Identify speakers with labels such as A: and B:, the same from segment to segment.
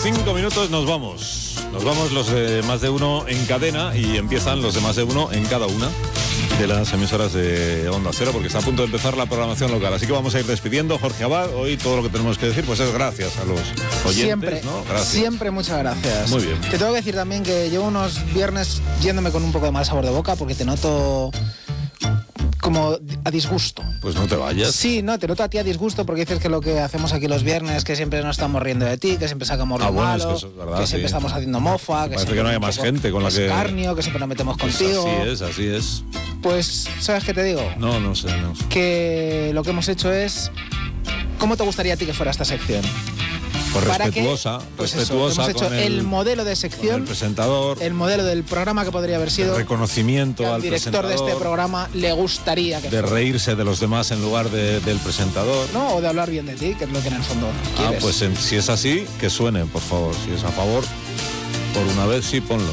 A: 5 minutos nos vamos. Nos vamos los de Más de Uno en cadena y empiezan los de Más de Uno en cada una de las emisoras de Onda Cero, porque está a punto de empezar la programación local. Así que vamos a ir despidiendo. Jorge Abad, hoy todo lo que tenemos que decir pues es gracias a los oyentes.
B: Siempre,
A: ¿no? Gracias.
B: Siempre muchas gracias.
A: Muy bien.
B: Te tengo que decir también que llevo unos viernes yéndome con un poco de mal sabor de boca porque te noto como a disgusto.
A: Pues no te vayas.
B: Sí, no, te noto a ti a disgusto porque dices que lo que hacemos aquí los viernes, que siempre nos estamos riendo de ti, que siempre sacamos lo malo,
A: es que, eso es verdad,
B: que siempre estamos haciendo mofa, que
A: parece que no haya más gente con la que...
B: escarnio, que siempre nos metemos
A: Pues
B: contigo.
A: así es.
B: Pues, ¿sabes qué te digo?
A: No sé.
B: Que lo que hemos hecho es... ¿Cómo te gustaría a ti que fuera esta sección?
A: Pues
B: ¿Para
A: respetuosa,
B: qué? Pues
A: respetuosa
B: eso, hemos hecho
A: con
B: el modelo de sección,
A: el presentador,
B: el modelo del programa que podría haber sido,
A: el reconocimiento al
B: director
A: presentador,
B: de este programa le gustaría que
A: de
B: fuera.
A: reírse de los demás en lugar del presentador.
B: No, o de hablar bien de ti, que es lo que en el fondo quieres.
A: Pues si es así, que suene, por favor. Si es a favor, por una vez sí, ponlo.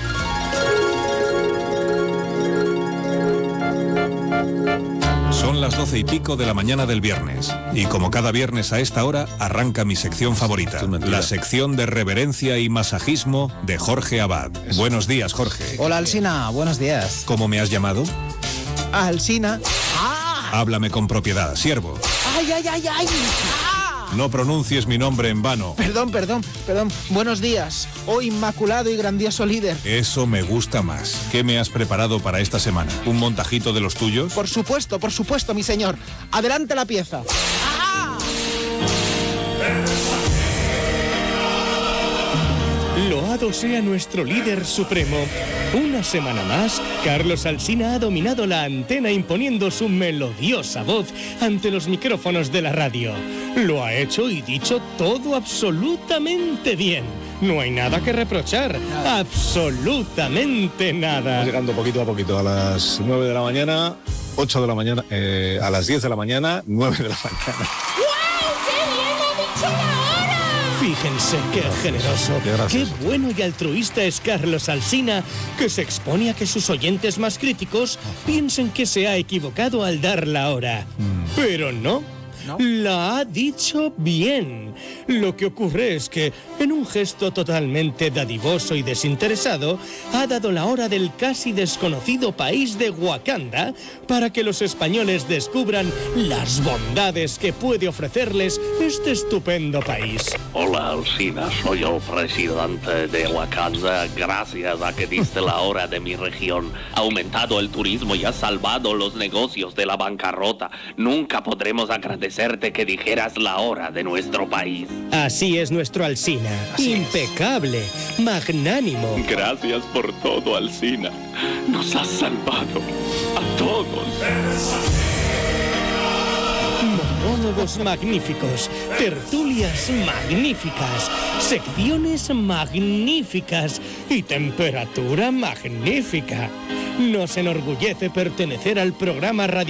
C: Son las 12:00 de la mañana del viernes. Y como cada viernes a esta hora, arranca mi sección favorita. La sección de reverencia y masajismo de Jorge Abad. Buenos días, Jorge.
B: Hola, Alsina, buenos días.
C: ¿Cómo me has llamado?
B: Alsina.
C: Háblame con propiedad, siervo.
B: ¡Ay!
C: No pronuncies mi nombre en vano.
B: Perdón. Buenos días, oh inmaculado y grandioso líder.
C: Eso me gusta más. ¿Qué me has preparado para esta semana? ¿Un montajito de los tuyos?
B: Por supuesto, mi señor. Adelante la pieza.
D: Loado sea nuestro líder supremo. Una semana más, Carlos Alsina ha dominado la antena imponiendo su melodiosa voz ante los micrófonos de la radio. Lo ha hecho y dicho todo absolutamente bien. No hay nada que reprochar. Absolutamente nada.
A: Estamos llegando poquito a poquito a las 9 de la mañana, 8 de la mañana, a las 10 de la mañana, 9 de la mañana.
D: Fíjense qué generoso, qué bueno y altruista es Carlos Alsina, que se expone a que sus oyentes más críticos piensen que se ha equivocado al dar la hora. Pero no. La ha dicho bien. Lo que ocurre es que, en un gesto totalmente dadivoso y desinteresado, ha dado la hora del casi desconocido país de Wakanda para que los españoles descubran las bondades que puede ofrecerles este estupendo país.
E: Hola, Alsina, soy el presidente de Wakanda. Gracias a que diste la hora de mi región. Ha aumentado el turismo y ha salvado los negocios de la bancarrota. Nunca podremos agradecerte que dijeras la hora de nuestro país.
D: Así es nuestro Alsina. Impecable, magnánimo.
E: Gracias por todo, Alsina. Nos has salvado a todos.
D: Monólogos magníficos, tertulias magníficas, secciones magníficas y temperatura magnífica. Nos enorgullece pertenecer al programa radial